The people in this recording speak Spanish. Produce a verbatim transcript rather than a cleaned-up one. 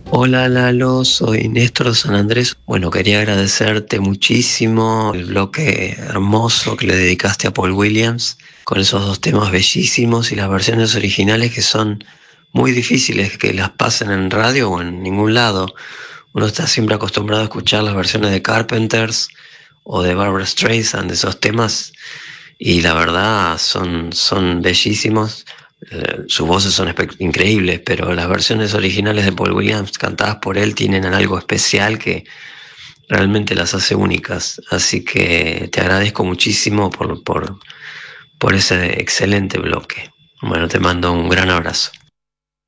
Hola Lalo, soy Néstor de San Andrés. Bueno, quería agradecerte muchísimo el bloque hermoso que le dedicaste a Paul Williams, con esos dos temas bellísimos y las versiones originales que son muy difíciles que las pasen en radio o en ningún lado. Uno está siempre acostumbrado a escuchar las versiones de Carpenters o de Barbra Streisand de esos temas y la verdad son, son bellísimos. Eh, sus voces son espe- increíbles, pero las versiones originales de Paul Williams cantadas por él tienen algo especial que realmente las hace únicas. Así que te agradezco muchísimo por, por, por ese excelente bloque. Bueno, te mando un gran abrazo.